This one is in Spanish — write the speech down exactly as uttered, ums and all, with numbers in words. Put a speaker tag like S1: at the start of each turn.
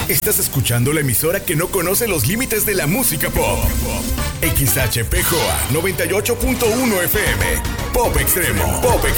S1: Estás escuchando la emisora que no conoce los límites de la música pop. X H P J noventa y ocho punto uno F M. Pop Extremo. Pop Extremo.